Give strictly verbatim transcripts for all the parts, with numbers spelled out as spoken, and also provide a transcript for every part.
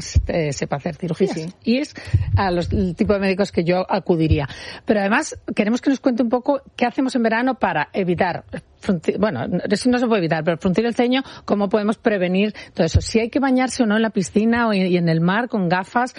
eh, sepa hacer cirugías. Sí, sí. Y es a los, el tipo de médicos que yo acudiría. Pero además queremos que nos cuente un poco qué hacemos en verano para evitar, bueno, eso no se puede evitar, pero fruncir el ceño, cómo podemos prevenir todo eso. Si hay que bañarse o no en la piscina o en el mar con gafas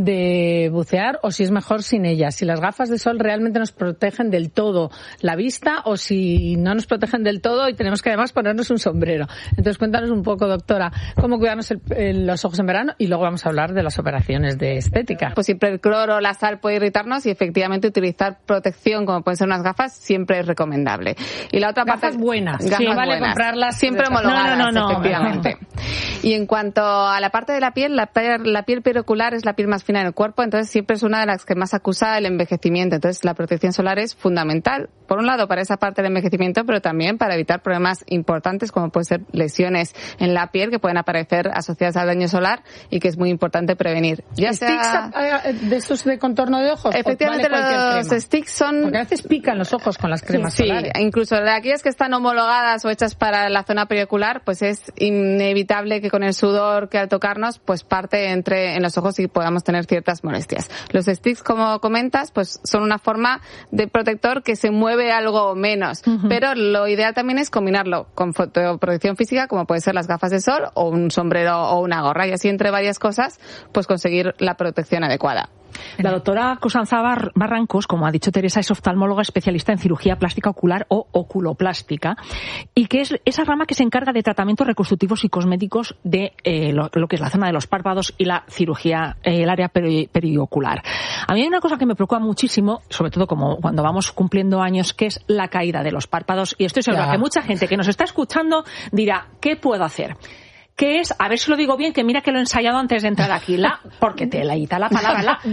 de bucear, o si es mejor sin ellas. Si las gafas de sol realmente nos protegen del todo la vista, o si no nos protegen del todo y tenemos que además ponernos un sombrero. Entonces cuéntanos un poco, doctora, cómo cuidarnos el, el, los ojos en verano, y luego vamos a hablar de las operaciones de estética. Pues siempre el cloro o la sal puede irritarnos, y efectivamente utilizar protección, como pueden ser unas gafas, siempre es recomendable. Y la otra gafas parte, buenas. Gafas sí, vale buenas. comprarlas siempre homologadas, no, no, no, efectivamente. No. Y en cuanto a la parte de la piel, la, la piel periocular es la piel más fina del cuerpo, entonces siempre es una de las que más acusa el envejecimiento. Entonces la protección solar es fundamental, por un lado para esa parte del envejecimiento, pero también para evitar problemas importantes como pueden ser lesiones en la piel que pueden aparecer asociadas al daño solar y que es muy importante prevenir. Ya sea ¿Sticks de esos de contorno de ojos? Efectivamente, vale, los sticks son... Porque a veces pican los ojos con las cremas sí, solares. Sí, incluso de aquellas que están homologadas o hechas para la zona periocular, pues es inevitable que con el sudor que al tocarnos, pues parte entre en los ojos y podamos tener ciertas molestias. Los sticks, como comentas, pues son una forma de protector que se mueve algo menos, uh-huh. pero lo ideal también es combinarlo con fotoprotección física, como puede ser las gafas de sol o un sombrero o una gorra, y así entre varias cosas, pues conseguir la protección adecuada. La doctora Costanza Barrancos, como ha dicho Teresa, es oftalmóloga especialista en cirugía plástica ocular o oculoplástica, y que es esa rama que se encarga de tratamientos reconstructivos y cosméticos de eh, lo, lo que es la zona de los párpados y la cirugía, eh, el área peri- periocular. A mí hay una cosa que me preocupa muchísimo, sobre todo como cuando vamos cumpliendo años, que es la caída de los párpados, y estoy segura que mucha gente que nos está escuchando dirá, ¿qué puedo hacer? Que es, a ver si lo digo bien, que mira que lo he ensayado antes de entrar aquí, la, porque te la la palabra, la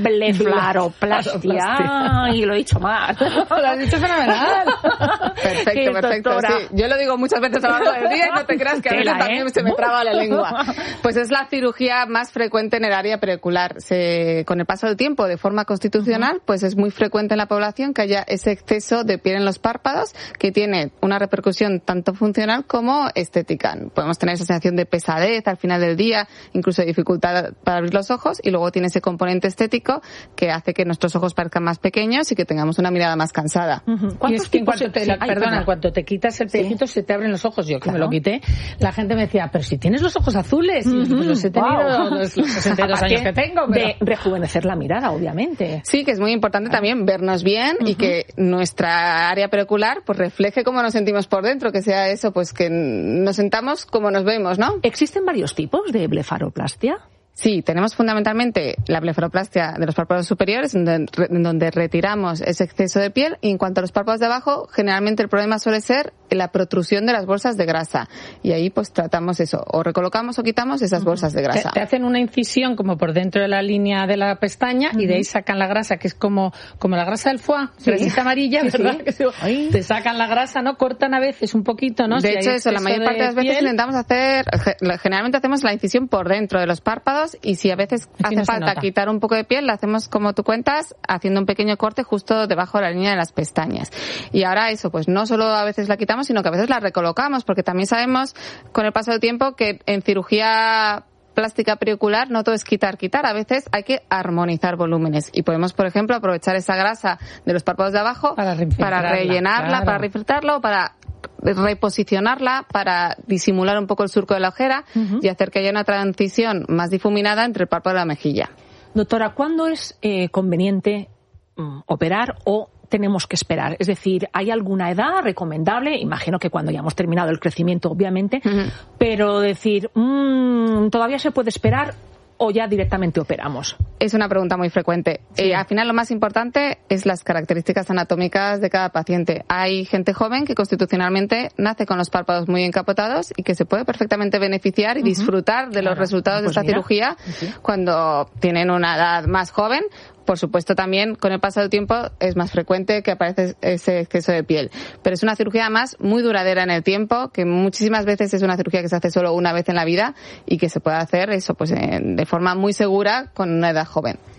blefaroplastia, y lo he dicho mal. Lo has dicho fenomenal. Perfecto, perfecto. Sí. Yo lo digo muchas veces a lo largo del día y no te creas que a veces también ¿eh? se me traba la lengua. Pues es la cirugía más frecuente en el área periocular. Se, con el paso del tiempo, de forma constitucional, pues es muy frecuente en la población que haya ese exceso de piel en los párpados que tiene una repercusión tanto funcional como estética. Podemos tener esa sensación de pesadez al final del día, incluso dificultad para abrir los ojos, y luego tiene ese componente estético que hace que nuestros ojos parezcan más pequeños y que tengamos una mirada más cansada. Uh-huh. Y es que en cuanto te, sí, ay, perdona, en cuanto te quitas el pellejito sí. se te abren los ojos. Yo que claro. me lo quité, la gente me decía, pero si tienes los ojos azules, uh-huh. y pues los he tenido wow. los, los sesenta y dos años que tengo. Pero... De rejuvenecer la mirada, obviamente. Sí, que es muy importante también vernos bien uh-huh. y que nuestra área periocular pues refleje cómo nos sentimos por dentro, que sea eso, pues que nos sentamos como nos vemos, ¿no? ¿Existen varios tipos de blefaroplastia? Sí, tenemos fundamentalmente la blefaroplastia de los párpados superiores, en donde, en donde retiramos ese exceso de piel, y en cuanto a los párpados de abajo, generalmente el problema suele ser la protrusión de las bolsas de grasa, y ahí pues tratamos eso, o recolocamos o quitamos esas uh-huh. bolsas de grasa. Te, te hacen una incisión como por dentro de la línea de la pestaña uh-huh. y de ahí sacan la grasa, que es como como la grasa del foie, sí. grasita amarilla, sí, ¿verdad? Sí. Que te sacan la grasa, ¿no? Cortan a veces un poquito, ¿no? De si hecho, eso, la mayor parte de las veces piel... intentamos hacer, generalmente hacemos la incisión por dentro de los párpados, y si a veces hace no falta quitar un poco de piel, la hacemos como tú cuentas, haciendo un pequeño corte justo debajo de la línea de las pestañas. Y ahora eso, pues no solo a veces la quitamos, sino que a veces la recolocamos, porque también sabemos con el paso del tiempo que en cirugía plástica periocular no todo es quitar, quitar. A veces hay que armonizar volúmenes, y podemos, por ejemplo, aprovechar esa grasa de los párpados de abajo para, para rellenarla, claro. para refiltrarla o para reposicionarla, para disimular un poco el surco de la ojera uh-huh. y hacer que haya una transición más difuminada entre el párpado y la mejilla. Doctora, ¿cuándo es eh, conveniente um, operar o tenemos que esperar? Es decir, ¿hay alguna edad recomendable? Imagino que cuando ya hemos terminado el crecimiento, obviamente, uh-huh. pero decir, mmm, ¿todavía se puede esperar o ya directamente operamos? Es una pregunta muy frecuente. Sí. Eh, al final lo más importante es las características anatómicas de cada paciente. Hay gente joven que constitucionalmente nace con los párpados muy encapotados y que se puede perfectamente beneficiar y uh-huh. disfrutar de claro. los resultados pues de esta mira. cirugía uh-huh. cuando tienen una edad más joven. Por supuesto, también con el paso del tiempo es más frecuente que aparece ese exceso de piel. Pero es una cirugía además muy duradera en el tiempo, que muchísimas veces es una cirugía que se hace solo una vez en la vida y que se puede hacer eso pues de forma muy segura con una edad joven.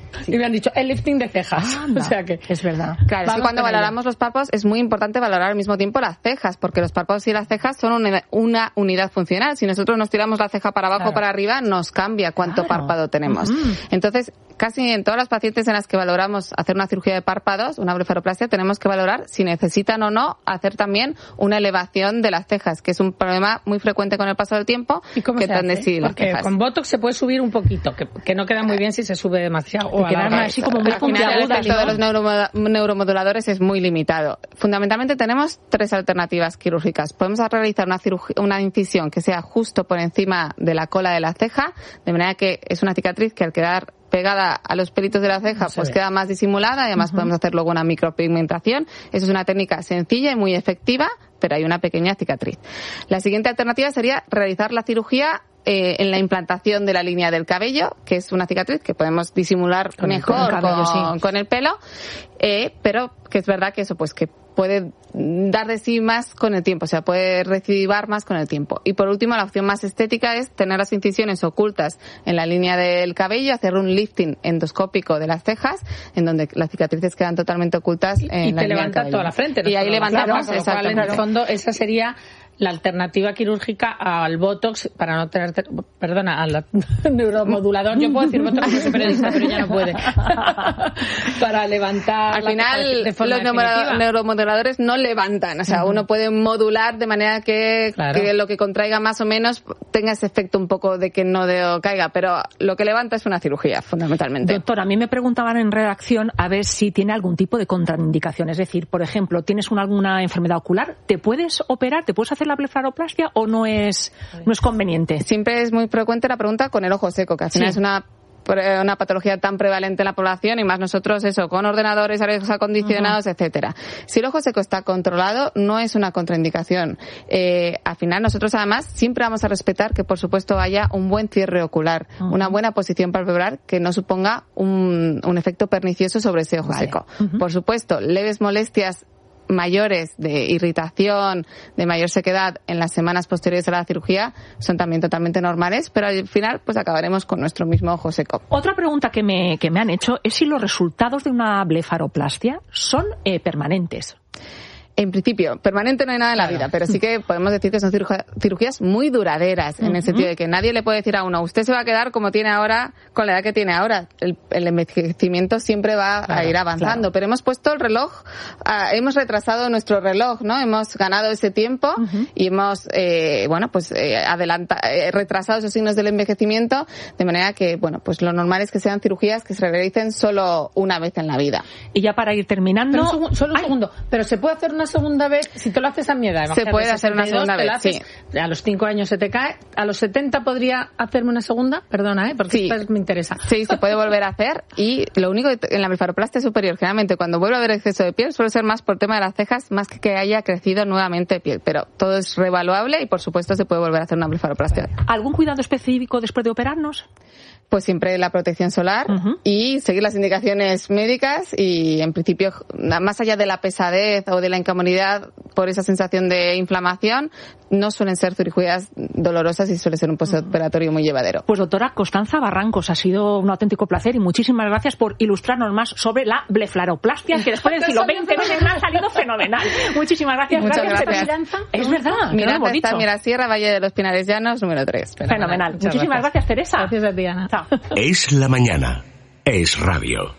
Sí. Y me han dicho, el lifting de cejas. Ah, o sea que es verdad. Claro, es que cuando valoramos los párpados es muy importante valorar al mismo tiempo las cejas, porque los párpados y las cejas son una, una unidad funcional. Si nosotros nos tiramos la ceja para abajo o claro. para arriba, nos cambia cuánto claro. párpado tenemos. Uh-huh. Entonces, casi en todas las pacientes en las que valoramos hacer una cirugía de párpados, una blefaroplastia, tenemos que valorar si necesitan o no hacer también una elevación de las cejas, que es un problema muy frecuente con el paso del tiempo. ¿Y cómo que se hace? Porque con Botox se puede subir un poquito, que, que no queda muy bien si se sube demasiado. O quedan así como muy puntiagudas. El efecto de los neuro, neuromoduladores es muy limitado. Fundamentalmente tenemos tres alternativas quirúrgicas. Podemos realizar una, cirugía, una incisión que sea justo por encima de la cola de la ceja, de manera que es una cicatriz que al quedar pegada a los pelitos de la ceja, no pues ve. queda más disimulada y además uh-huh. podemos hacer luego una micropigmentación. Eso es una técnica sencilla y muy efectiva, pero hay una pequeña cicatriz. La siguiente alternativa sería realizar la cirugía eh, en la implantación de la línea del cabello, que es una cicatriz que podemos disimular con mejor el, con, el cabello, con, sí. con el pelo, eh, pero que es verdad que eso pues que puede dar de sí más con el tiempo, o sea, puede recidivar más con el tiempo. Y por último, la opción más estética es tener las incisiones ocultas en la línea del cabello, hacer un lifting endoscópico de las cejas, en donde las cicatrices quedan totalmente ocultas en y la te línea levanta del toda la frente. Y ahí levantamos, claro, exacto. En el fondo, esa sería la alternativa quirúrgica al Botox para no tener, perdona, al neuromodulador. Yo puedo decir Botox como soy periodista, pero ya no puede. Para levantar. Al final, de forma los definitiva. neuromoduladores no levantan. O sea, uh-huh. uno puede modular de manera que, claro. que lo que contraiga más o menos tenga ese efecto un poco de que no de, caiga. Pero lo que levanta es una cirugía, fundamentalmente. Doctor, a mí me preguntaban en redacción a ver si tiene algún tipo de contraindicación. Es decir, por ejemplo, tienes una, alguna enfermedad ocular, ¿te puedes operar? ¿Te puedes hacer la blefaroplastia o no es no es conveniente? Siempre es muy frecuente la pregunta con el ojo seco, que al final sí. es una una patología tan prevalente en la población y más nosotros eso, con ordenadores, aires acondicionados, uh-huh. etcétera. Si el ojo seco está controlado, no es una contraindicación. Eh, al final nosotros además siempre vamos a respetar que por supuesto haya un buen cierre ocular, uh-huh. una buena posición palpebral que no suponga un, un efecto pernicioso sobre ese ojo vale. seco. Uh-huh. Por supuesto, leves molestias mayores de irritación, de mayor sequedad en las semanas posteriores a la cirugía son también totalmente normales, pero al final pues acabaremos con nuestro mismo ojo seco. Otra pregunta que me, que me han hecho es si los resultados de una blefaroplastia son eh, permanentes. En principio, permanente no hay nada en la vida, pero sí que podemos decir que son cirugías, cirugías muy duraderas, en el sentido de que nadie le puede decir a uno, usted se va a quedar como tiene ahora, con la edad que tiene ahora. El, el envejecimiento siempre va claro, a ir avanzando, claro. pero hemos puesto el reloj, uh, hemos retrasado nuestro reloj, ¿no? Hemos ganado ese tiempo uh-huh. y hemos, eh, bueno, pues eh, adelanta, eh, retrasado esos signos del envejecimiento, de manera que, bueno, pues lo normal es que sean cirugías que se realicen solo una vez en la vida. Y ya para ir terminando... Pero un segu- solo un Ay. segundo, pero se puede hacer una segunda vez, si te lo haces a mi edad, se puede hacer una segunda vez, haces, sí. A los cinco años se te cae, a los setenta podría hacerme una segunda, perdona, ¿eh? Porque sí. esto me interesa. Sí, se puede volver a hacer y lo único que en la blefaroplastia superior, generalmente cuando vuelve a haber exceso de piel suele ser más por tema de las cejas, más que que haya crecido nuevamente piel, pero todo es reevaluable y por supuesto se puede volver a hacer una blefaroplastia. ¿Algún cuidado específico después de operarnos? Pues siempre la protección solar uh-huh. y seguir las indicaciones médicas y en principio, más allá de la pesadez o de la incomodidad por esa sensación de inflamación, no suelen ser cirugías dolorosas y suele ser un postoperatorio muy llevadero. Pues doctora Constanza Barrancos, ha sido un auténtico placer y muchísimas gracias por ilustrarnos más sobre la blefaroplastia, que después de decirlo veinte veces me ha salido fenomenal. Muchas gracias. Muchas gracias. gracias. Es verdad. Miranda está en Mirasierra, Valle de los Pinares Llanos, número tres. Fenomenal. Fenomenal. Muchísimas gracias. gracias, Teresa. Gracias a ti, Ana. Chao. Es la mañana. Es radio.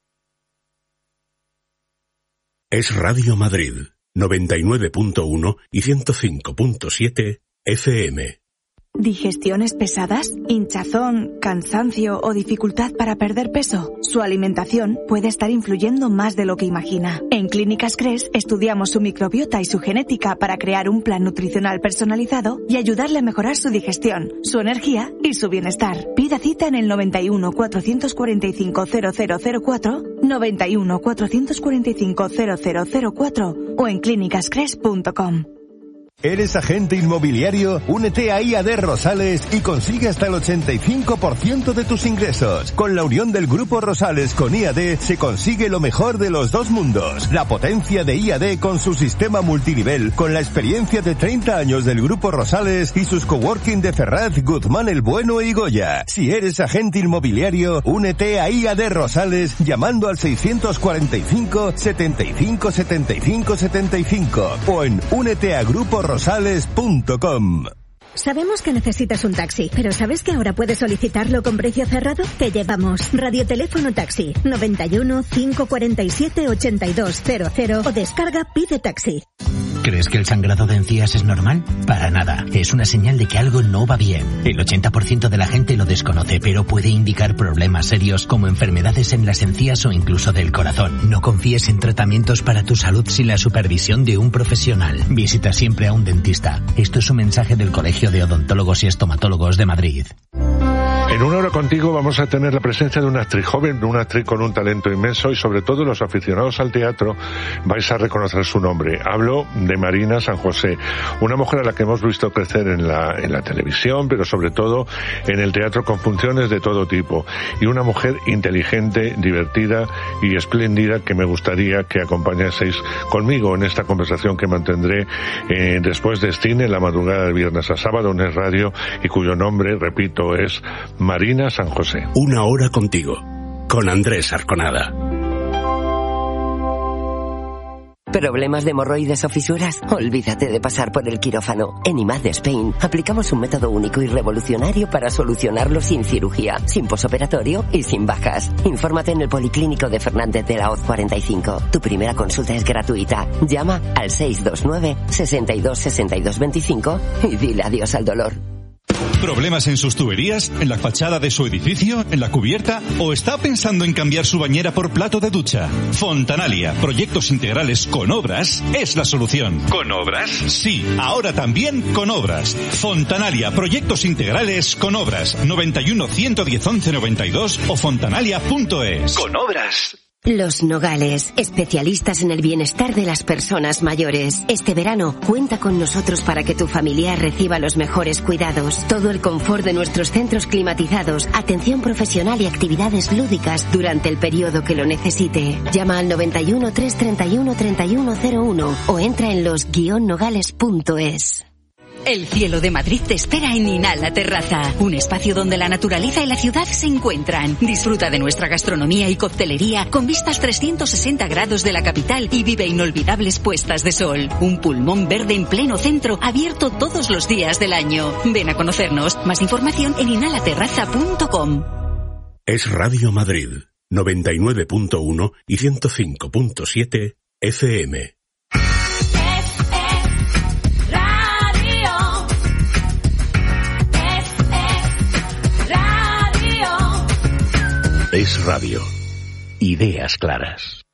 Es Radio Madrid, noventa y nueve punto uno y ciento cinco punto siete F M. ¿Digestiones pesadas? ¿Hinchazón? ¿Cansancio o dificultad para perder peso? Su alimentación puede estar influyendo más de lo que imagina. En Clínicas Cres estudiamos su microbiota y su genética para crear un plan nutricional personalizado y ayudarle a mejorar su digestión, su energía y su bienestar. Pida cita en el noventa y uno, cuatrocientos cuarenta y cinco, cero cero cero cuatro, noventa y uno, cuatrocientos cuarenta y cinco, cero cero cero cuatro o en clínicas cres punto com. ¿Eres agente inmobiliario? Únete a I A D Rosales y consigue hasta el ochenta y cinco por ciento de tus ingresos. Con la unión del Grupo Rosales con I A D se consigue lo mejor de los dos mundos. La potencia de I A D con su sistema multinivel, con la experiencia de treinta años del Grupo Rosales y sus coworking de Ferraz, Guzmán el Bueno y Goya. Si eres agente inmobiliario, únete a I A D Rosales llamando al seiscientos cuarenta y cinco, setenta y cinco, setenta y cinco, setenta y cinco o en únete a grupo rosales punto com. Sabemos que necesitas un taxi, pero ¿sabes que ahora puedes solicitarlo con precio cerrado? Te llevamos Radioteléfono Taxi noventa y uno, cinco cuarenta y siete, ochenta y dos cero cero o descarga Pide Taxi. ¿Crees que el sangrado de encías es normal? Para nada. Es una señal de que algo no va bien. El ochenta por ciento de la gente lo desconoce, pero puede indicar problemas serios como enfermedades en las encías o incluso del corazón. No confíes en tratamientos para tu salud sin la supervisión de un profesional. Visita siempre a un dentista. Esto es un mensaje del Colegio de Odontólogos y Estomatólogos de Madrid. En Una Hora Contigo vamos a tener la presencia de una actriz joven, una actriz con un talento inmenso y sobre todo los aficionados al teatro vais a reconocer su nombre. Hablo de Marina San José, una mujer a la que hemos visto crecer en la, en la televisión, pero sobre todo en el teatro con funciones de todo tipo. Y una mujer inteligente, divertida y espléndida que me gustaría que acompañaseis conmigo en esta conversación que mantendré eh, después de cine en la madrugada de viernes a sábado en Es Radio y cuyo nombre, repito, es Marina San José. Una Hora Contigo, con Andrés Arconada. ¿Problemas de hemorroides o fisuras? Olvídate de pasar por el quirófano. En I M A D Spain aplicamos un método único y revolucionario para solucionarlo sin cirugía, sin posoperatorio y sin bajas. Infórmate en el Policlínico de Fernández de la Hoz cuarenta y cinco. Tu primera consulta es gratuita. Llama al seis dos nueve, sesenta y dos, sesenta y dos veinticinco y dile adiós al dolor. ¿Problemas en sus tuberías? ¿En la fachada de su edificio? ¿En la cubierta? ¿O está pensando en cambiar su bañera por plato de ducha? Fontanalia, proyectos integrales con obras, es la solución. ¿Con obras? Sí, ahora también con obras. Fontanalia, proyectos integrales con obras. noventa y uno, ciento diez, once noventa y dos o fontanalia punto es. Con obras. Los Nogales, especialistas en el bienestar de las personas mayores. Este verano, cuenta con nosotros para que tu familiar reciba los mejores cuidados. Todo el confort de nuestros centros climatizados, atención profesional y actividades lúdicas durante el periodo que lo necesite. Llama al noventa y uno, trescientos treinta y uno, treinta y uno cero uno o entra en los guion nogales punto es. El cielo de Madrid te espera en Inhala Terraza, un espacio donde la naturaleza y la ciudad se encuentran. Disfruta de nuestra gastronomía y coctelería con vistas trescientos sesenta grados de la capital y vive inolvidables puestas de sol. Un pulmón verde en pleno centro, abierto todos los días del año. Ven a conocernos. Más información en inhala terraza punto com. Es Radio Madrid, noventa y nueve punto uno y ciento cinco punto siete F M. Es Radio. Ideas claras.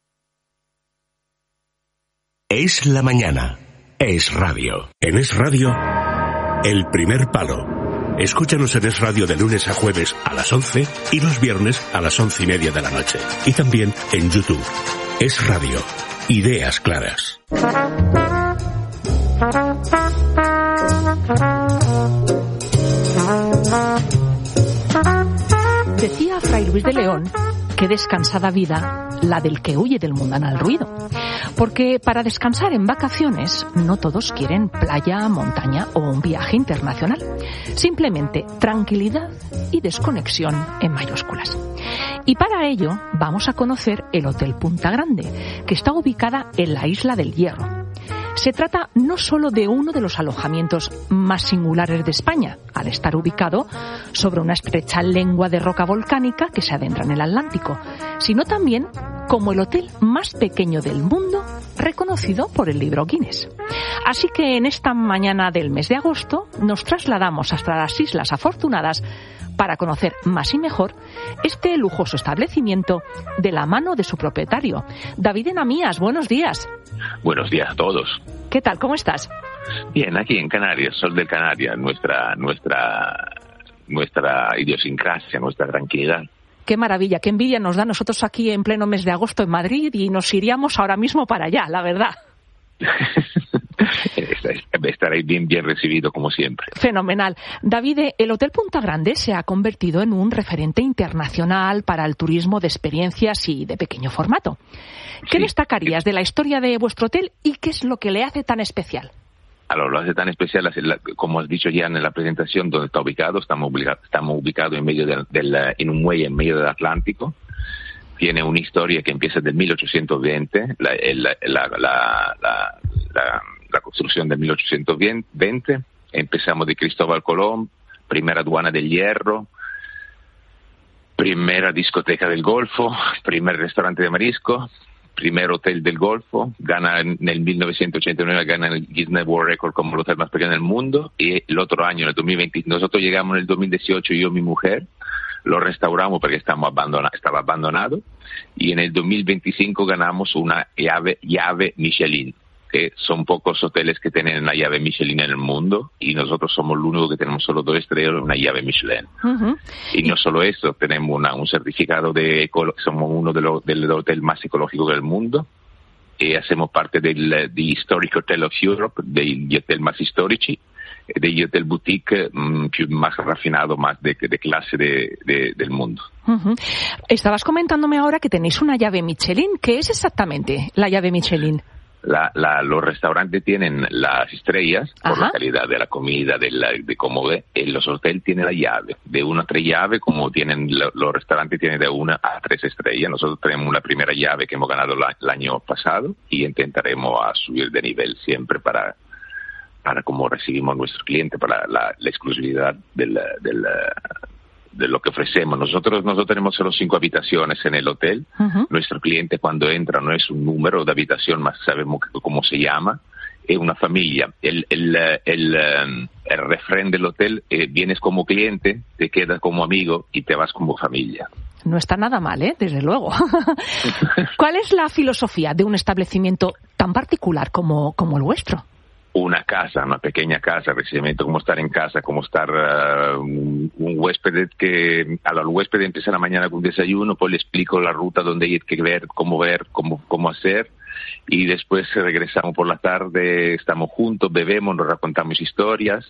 Es la mañana. Es Radio. En Es Radio, El Primer Palo. Escúchanos en Es Radio de lunes a jueves a las once y los viernes a las once y media de la noche. Y también en YouTube. Es Radio. Ideas claras. Decía Fray Luis de León que descansada vida la del que huye del mundanal ruido. Porque para descansar en vacaciones no todos quieren playa, montaña o un viaje internacional. Simplemente tranquilidad y desconexión en mayúsculas. Y para ello vamos a conocer el Hotel Punta Grande, que está ubicada en la Isla del Hierro. Se trata no solo de uno de los alojamientos más singulares de España, al estar ubicado sobre una estrecha lengua de roca volcánica que se adentra en el Atlántico, sino también como el hotel más pequeño del mundo, reconocido por el libro Guinness. Así que en esta mañana del mes de agosto nos trasladamos hasta las Islas Afortunadas para conocer más y mejor este lujoso establecimiento de la mano de su propietario. David Enamías, buenos días. Buenos días a todos. ¿Qué tal? ¿Cómo estás? Bien, aquí en Canarias, Sol de Canarias, nuestra, nuestra, nuestra idiosincrasia, nuestra tranquilidad. Qué maravilla, qué envidia nos da nosotros aquí en pleno mes de agosto en Madrid y nos iríamos ahora mismo para allá, la verdad. Estaréis bien, bien recibido como siempre. Fenomenal. David, el Hotel Punta Grande se ha convertido en un referente internacional para el turismo de experiencias y de pequeño formato. ¿Qué sí. destacarías de la historia de vuestro hotel y qué es lo que le hace tan especial? Alors, lo hace tan especial, como has dicho ya en la presentación, donde está ubicado. Estamos ubicados, estamos ubicados en medio del, del, en un muelle en medio del Atlántico. Tiene una historia que empieza en mil ochocientos veinte, la, la, la, la, la, la, la construcción de mil ochocientos veinte. Empezamos de Cristóbal Colón, primera aduana del hierro, primera discoteca del Golfo, primer restaurante de marisco, primer hotel del Golfo. Gana en el mil novecientos ochenta y nueve, gana el Guinness World Record como el hotel más pequeño del mundo. Y el otro año, en el dos mil veinte, nosotros llegamos en el dos mil dieciocho, yo y mi mujer, lo restauramos porque estamos abandona, estaba abandonado, y en el dos mil veinticinco ganamos una llave, llave Michelin, que son pocos hoteles que tienen una llave Michelin en el mundo, y nosotros somos el único que tenemos solo dos estrellas, una llave Michelin. Uh-huh. Y no solo eso, tenemos una, un certificado de, somos uno de los del hotel más ecológico del mundo, y hacemos parte del the Historic Hotel of Europe, degli hotel más históricos, degli hotel boutique mh, più más rafinado, más de, de clase de, de, del mundo. Uh-huh. Estabas comentándome ahora que tenéis una llave Michelin. ¿Qué es exactamente la llave Michelin? La, la, los restaurantes tienen las estrellas por Ajá. la calidad de la comida, de, la, de cómo ve. En los hoteles tienen la llave, de una a tres llaves, como tienen lo, los restaurantes tienen de una a tres estrellas. Nosotros tenemos la primera llave que hemos ganado la, el año pasado, y intentaremos a subir de nivel siempre para para cómo recibimos a nuestros clientes, para la, la exclusividad del, del, de lo que ofrecemos. Nosotros nosotros tenemos solo cinco habitaciones en el hotel. Uh-huh. Nuestro cliente cuando entra no es un número de habitación, más sabemos cómo se llama. Es una familia. El, el, el, el, el refrán del hotel, eh, vienes como cliente, te quedas como amigo y te vas como familia. No está nada mal, ¿eh? Desde luego. ¿Cuál es la filosofía de un establecimiento tan particular como, como el vuestro? Una casa, una pequeña casa, precisamente como estar en casa, como estar uh, un, un huésped que al huésped empieza la mañana con desayuno, pues le explico la ruta donde hay que ver, cómo ver, cómo, cómo hacer, y después regresamos por la tarde, estamos juntos, bebemos, nos contamos historias,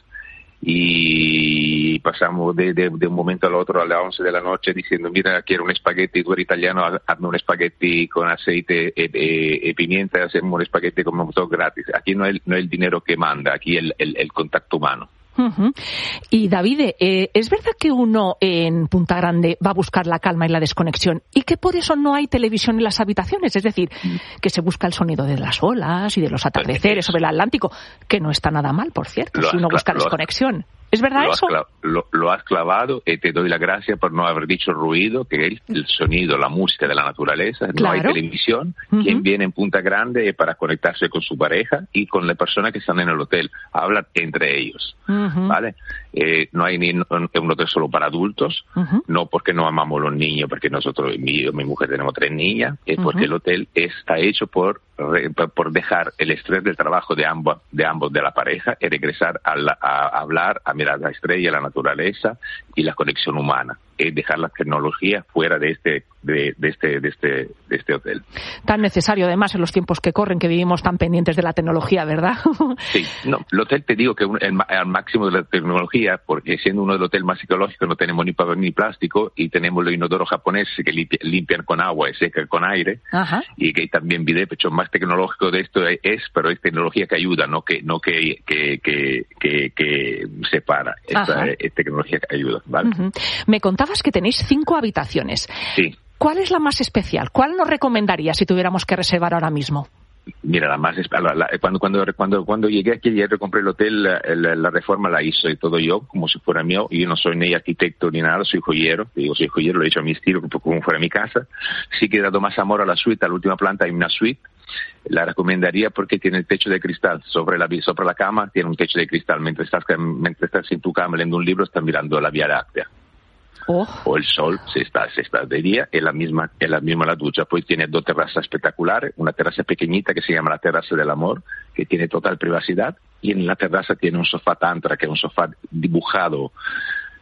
y pasamos de, de, de un momento al otro a las once de la noche diciendo, mira, quiero un espagueti, tú eres italiano, hazme un espagueti con aceite y, y, y pimienta, hacemos un espagueti como todo gratis. Aquí no es, no es el dinero que manda, aquí el, el, el contacto humano. Uh-huh. Y David, eh, ¿es verdad que uno en Punta Grande va a buscar la calma y la desconexión y que por eso no hay televisión en las habitaciones? Es decir, que se busca el sonido de las olas y de los atardeceres sobre el Atlántico, que no está nada mal, por cierto, si uno busca desconexión. ¿Es verdad lo eso? Has lo, lo has clavado, y te doy la gracia por no haber dicho ruido, que es el sonido, la música de la naturaleza. Claro. No hay televisión. Uh-huh. Quien viene en Punta Grande es para conectarse con su pareja y con las personas que están en el hotel. Hablan entre ellos. Uh-huh. ¿Vale? Eh, no hay ni un hotel solo para adultos. Uh-huh. No porque no amamos a los niños, porque nosotros, mi, mi mujer, tenemos tres niñas. Es porque uh-huh. el hotel está hecho por por dejar el estrés del trabajo de ambos de ambos de la pareja y regresar a, la, a hablar, a mirar la estrella, la naturaleza y la conexión humana, y dejar la tecnología fuera de este de, de este de este de este hotel. Tan necesario además en los tiempos que corren, que vivimos tan pendientes de la tecnología, ¿verdad? Sí, no, el hotel, te digo que un, el, el máximo de la tecnología, porque siendo uno de los hoteles más ecológicos no tenemos ni papel ni plástico, y tenemos los inodoros japoneses que limpian, limpian con agua y secan con aire. Ajá. Y que también bidet, pecho más tecnológico de esto es, pero es tecnología que ayuda, no que no que que que que, que separa. Esta es, es tecnología que ayuda, ¿vale? Uh-huh. Me contabas que tenéis cinco habitaciones. Sí. ¿Cuál es la más especial? ¿Cuál nos recomendarías si tuviéramos que reservar ahora mismo? Mira, la más la, la, cuando cuando cuando cuando llegué aquí ayer compré el hotel, la, la, la reforma la hice todo yo, como si fuera mío, y yo no soy ni arquitecto ni nada, soy joyero, digo, soy joyero, lo he hecho a mi estilo, como fuera mi casa. Sí que he dado más amor a la suite, a la última planta hay una suite. La recomendaría porque tiene el techo de cristal sobre la sobre la cama, tiene un techo de cristal. Mientras estás mientras estás en tu cama leyendo un libro, estás mirando la Vía Láctea. Oh. O el sol, si está, si está de día, es la misma, es la misma la ducha. Pues tiene dos terrazas espectaculares, una terraza pequeñita que se llama la terraza del amor, que tiene total privacidad, y en la terraza tiene un sofá tantra, que es un sofá dibujado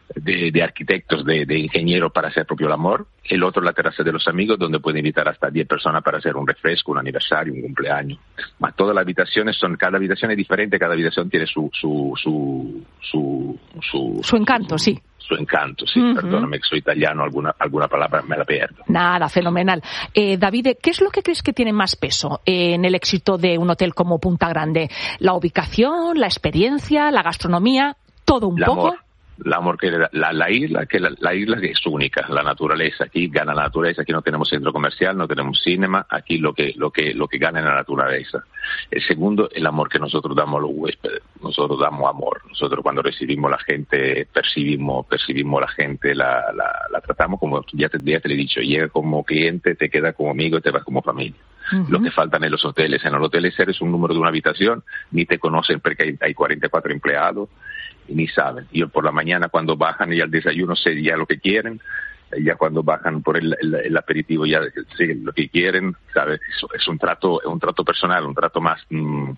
de, de arquitectos, de, de ingenieros para hacer propio el amor. El otro, la terraza de los amigos, donde puede invitar hasta diez personas para hacer un refresco, un aniversario, un cumpleaños. Mas todas las habitaciones son, cada habitación es diferente, cada habitación tiene su, su, su, su, su, su encanto, su, sí. Su encanto, sí. Uh-huh. Perdóname que soy italiano, alguna, alguna palabra me la pierdo. Nada, fenomenal. Eh, David, ¿qué es lo que crees que tiene más peso en el éxito de un hotel como Punta Grande? ¿La ubicación, la experiencia, la gastronomía? ¿Todo un el poco? Amor. El amor que la, la, la isla, que la, la isla que es única, la naturaleza. Aquí gana la naturaleza, aquí no tenemos centro comercial, no tenemos cinema, aquí lo que, lo que, lo que gana es la naturaleza. El segundo, el amor que nosotros damos a los huéspedes. Nosotros damos amor. Nosotros cuando recibimos la gente, percibimos, percibimos la gente, la, la, la tratamos como, ya te, ya te lo he dicho, llega como cliente, te queda como amigo y te vas como familia. Uh-huh. Lo que faltan en los hoteles. En los hoteles eres un número de una habitación, ni te conocen porque hay, hay cuarenta y cuatro empleados. Y ni saben. Y por la mañana cuando bajan y al desayuno sé ya lo que quieren, ya cuando bajan por el, el, el aperitivo ya sé lo que quieren, ¿sabes? Eso es un trato, un trato personal, un trato más mmm,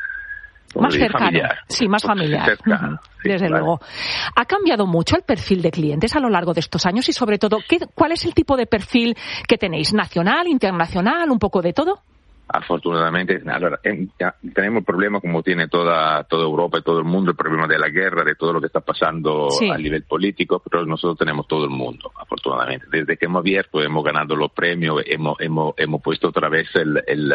más cercano, familiar. Sí, más familiar. Cercano, uh-huh. sí, Desde claro. luego. ¿Ha cambiado mucho el perfil de clientes a lo largo de estos años y sobre todo, ¿qué, cuál es el tipo de perfil que tenéis? ¿Nacional, internacional, un poco de todo? Afortunadamente, ahora, en, ya, tenemos el problema como tiene toda toda Europa y todo el mundo, el problema de la guerra, de todo lo que está pasando sí. a nivel político, pero nosotros tenemos todo el mundo, afortunadamente. Desde que hemos abierto, hemos ganado los premios, hemos hemos hemos puesto otra vez el el,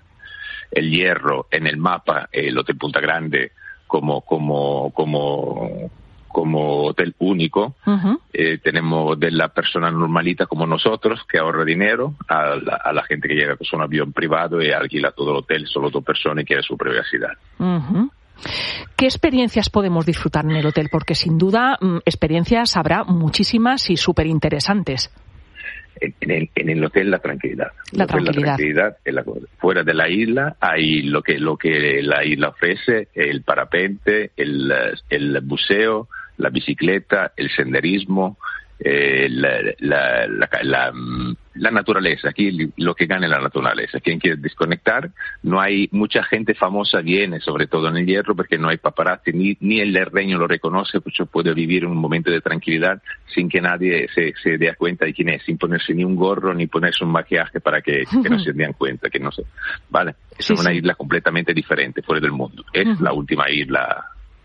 el hierro en el mapa, el Hotel Punta Grande, como como como como hotel único. Uh-huh. Eh, tenemos de la persona normalita como nosotros, que ahorra dinero, a la, a la gente que llega con un avión privado y alquila todo el hotel, solo dos personas y quiere su privacidad. Uh-huh. ¿Qué experiencias podemos disfrutar en el hotel? Porque sin duda experiencias habrá muchísimas y súper interesantes. En, en, el, en el hotel la tranquilidad. La hotel, tranquilidad. La tranquilidad es la, fuera de la isla hay lo que lo que la isla ofrece, el parapente, el, el buceo, la bicicleta, el senderismo, eh, la, la, la, la, la naturaleza. Aquí lo que gana es la naturaleza. Quien quiere desconectar, no hay mucha gente famosa viene, sobre todo en el Hierro, porque no hay paparazzi, ni, ni el reino lo reconoce, pues puede vivir un momento de tranquilidad sin que nadie se, se dé cuenta de quién es, sin ponerse ni un gorro, ni ponerse un maquillaje para que, que no se den cuenta, que no se, vale. Es sí, una sí. isla completamente diferente, fuera del mundo. Es uh-huh. la última isla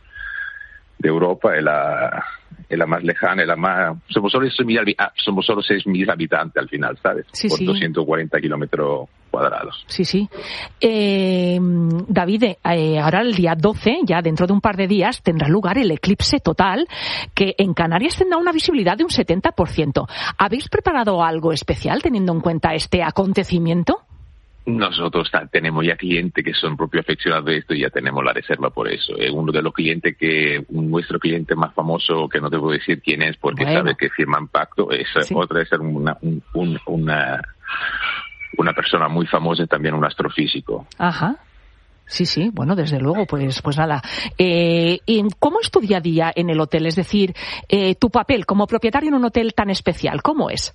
de Europa, es la, es la más lejana, es la más... Somos solo seis mil, ah, somos solo seis mil habitantes al final, ¿sabes? Sí, Por sí. doscientos cuarenta kilómetros cuadrados. Sí, sí. Eh, David, eh, ahora el día doce, ya dentro de un par de días, tendrá lugar el eclipse total, que en Canarias tendrá una visibilidad de un setenta por ciento. ¿Habéis preparado algo especial teniendo en cuenta este acontecimiento? Nosotros tenemos ya clientes que son propios aficionados de esto y ya tenemos la reserva por eso. Es uno de los clientes que, nuestro cliente más famoso, que no te puedo decir quién es porque bueno. sabe que firman pacto, es sí. otra es una, un, un, una, una persona muy famosa, también un astrofísico. Ajá. Sí, sí, bueno, desde luego, pues pues nada. Eh, ¿Cómo es tu día a día en el hotel? Es decir, eh, tu papel como propietario en un hotel tan especial, ¿cómo es?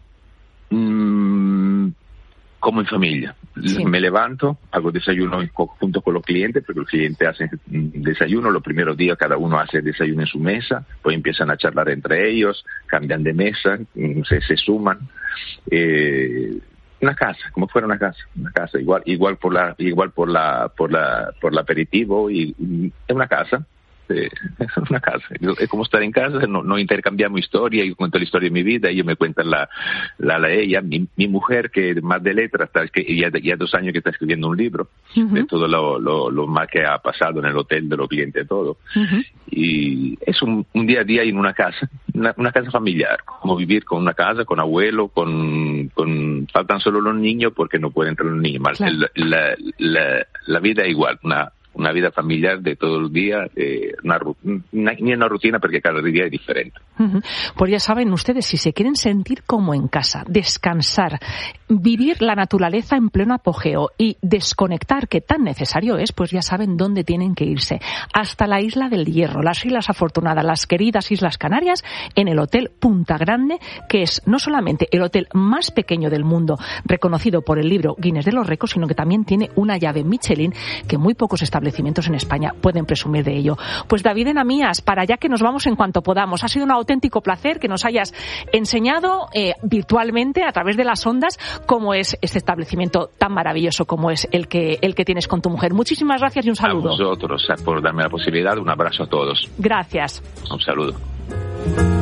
Mm, como en familia. Sí. Me levanto, hago desayuno junto con los clientes, porque los clientes hacen desayuno, los primeros días cada uno hace desayuno en su mesa, pues empiezan a charlar entre ellos, cambian de mesa, se, se suman. Eh, una casa, como fuera una casa, una casa igual, igual por la, igual por la, por la, por el aperitivo y, y es una casa. Es una casa, es como estar en casa, no, no intercambiamos historia, yo cuento la historia de mi vida, ellos me cuentan la, la, la ella, mi, mi mujer que es más de letras, que ya, ya dos años que está escribiendo un libro uh-huh. de todo lo, lo, lo más que ha pasado en el hotel de los clientes, todo. Uh-huh. Y es un, un día a día en una casa, una, una casa familiar, como vivir con una casa, con abuelo, con, con faltan solo los niños porque no pueden entrar los niños, claro. la, la, la, la vida es igual, una una vida familiar de todos los días, eh, una, una, ni una rutina porque cada día es diferente. Uh-huh. Pues ya saben ustedes, si se quieren sentir como en casa, descansar, vivir la naturaleza en pleno apogeo y desconectar, que tan necesario es, pues ya saben dónde tienen que irse. Hasta la Isla del Hierro, las Islas Afortunadas, las queridas Islas Canarias, en el Hotel Punta Grande, que es no solamente el hotel más pequeño del mundo, reconocido por el libro Guinness de los Récords, sino que también tiene una llave Michelin, que muy pocos establecimientos en España pueden presumir de ello. Pues David Enamías, para allá que nos vamos en cuanto podamos. Ha sido un auténtico placer que nos hayas enseñado eh, virtualmente a través de las ondas cómo es este establecimiento tan maravilloso como es el que el que tienes con tu mujer. Muchísimas gracias y un saludo. A vosotros por darme la posibilidad. Un abrazo a todos. Gracias. Un saludo.